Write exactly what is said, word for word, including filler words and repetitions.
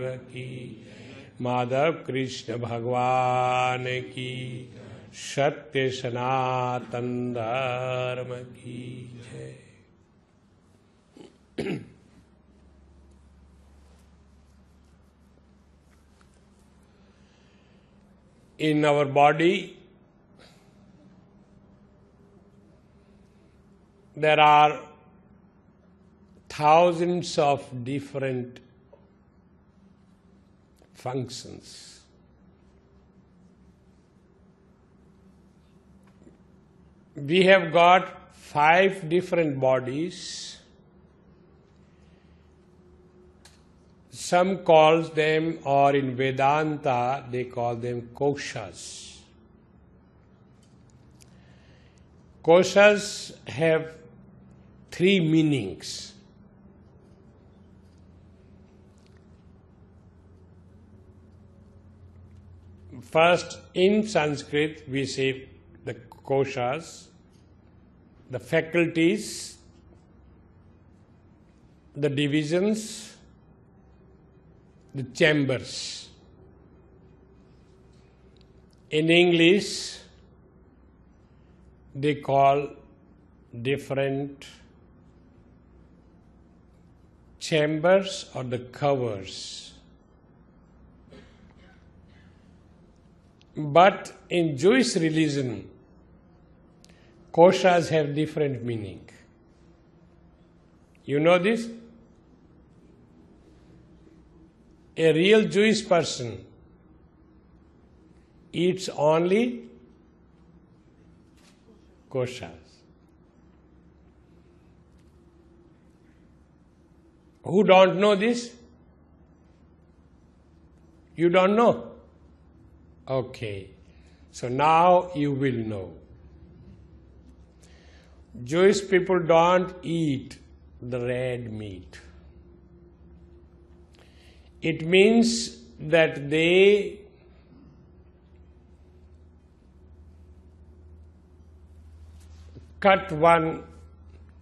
की, माधव कृष्ण भगवान की, सत्य सनातन धर्म की जय। In our body, there are thousands of different functions. We have got five different bodies. Some calls them, or in Vedanta they call them koshas. Koshas have three meanings. First, in Sanskrit we say the koshas, the faculties, the divisions, the chambers. In English, they call different chambers or the covers. But in Jewish religion, koshas have different meaning. You know this? A real Jewish person eats only koshas. Who don't know this? You don't know? Okay. So now you will know. Jewish people don't eat the red meat. It means that they cut one